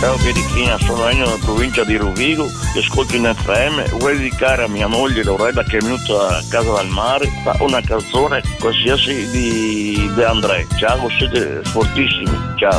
Ciao Pierichina, sono Ennio della provincia di Rovigo, ti ascolto in FM, vorrei dedicare a mia moglie Lorella che è venuta a casa dal mare una canzone qualsiasi di De André. Ciao, siete fortissimi, ciao.